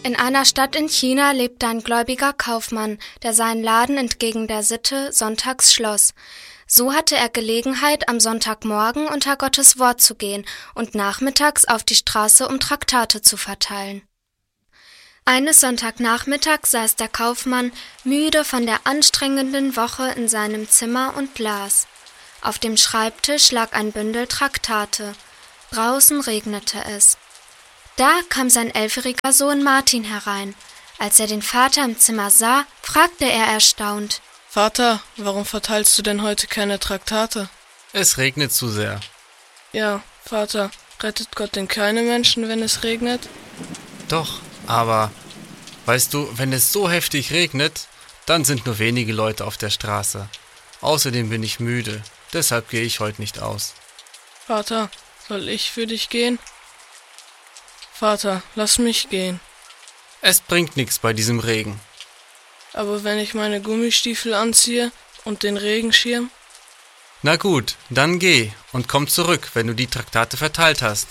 In einer Stadt in China lebte ein gläubiger Kaufmann, der seinen Laden entgegen der Sitte sonntags schloss. So hatte er Gelegenheit, am Sonntagmorgen unter Gottes Wort zu gehen und nachmittags auf die Straße, um Traktate zu verteilen. Eines Sonntagnachmittags saß der Kaufmann, müde von der anstrengenden Woche, in seinem Zimmer und las. Auf dem Schreibtisch lag ein Bündel Traktate. Draußen regnete es. Da kam sein 11-jähriger Sohn Martin herein. Als er den Vater im Zimmer sah, fragte er erstaunt: »Vater, warum verteilst du denn heute keine Traktate?« »Es regnet zu sehr.« »Ja, Vater, rettet Gott denn keine Menschen, wenn es regnet?« »Doch, aber, weißt du, wenn es so heftig regnet, dann sind nur wenige Leute auf der Straße. Außerdem bin ich müde, deshalb gehe ich heute nicht aus.« »Vater, soll ich für dich gehen?« »Vater, lass mich gehen.« »Es bringt nichts bei diesem Regen.« »Aber wenn ich meine Gummistiefel anziehe und den Regenschirm?« »Na gut, dann geh und komm zurück, wenn du die Traktate verteilt hast.«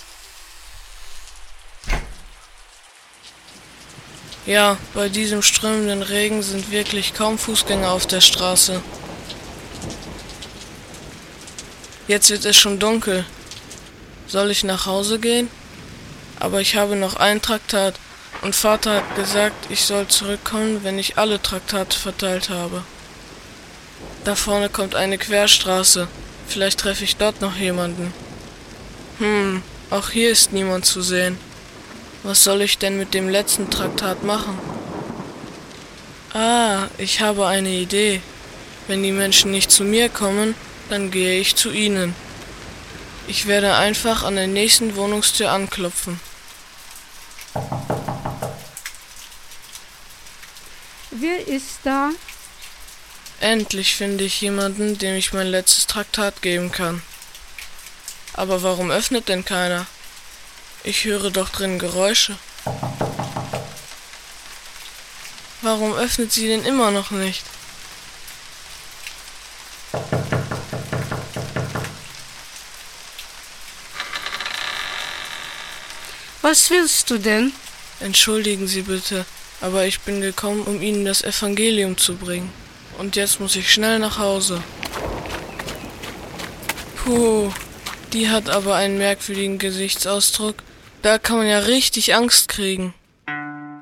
Ja, bei diesem strömenden Regen sind wirklich kaum Fußgänger auf der Straße. Jetzt wird es schon dunkel. Soll ich nach Hause gehen? Aber ich habe noch ein Traktat und Vater hat gesagt, ich soll zurückkommen, wenn ich alle Traktate verteilt habe. Da vorne kommt eine Querstraße. Vielleicht treffe ich dort noch jemanden. Auch hier ist niemand zu sehen. Was soll ich denn mit dem letzten Traktat machen? Ich habe eine Idee. Wenn die Menschen nicht zu mir kommen, dann gehe ich zu ihnen. Ich werde einfach an der nächsten Wohnungstür anklopfen. Wer ist da? Endlich finde ich jemanden, dem ich mein letztes Traktat geben kann. Aber warum öffnet denn keiner? Ich höre doch drin Geräusche. Warum öffnet sie denn immer noch nicht? Was willst du denn? Entschuldigen Sie bitte, aber ich bin gekommen, um Ihnen das Evangelium zu bringen. Und jetzt muss ich schnell nach Hause. Puh, die hat aber einen merkwürdigen Gesichtsausdruck. Da kann man ja richtig Angst kriegen.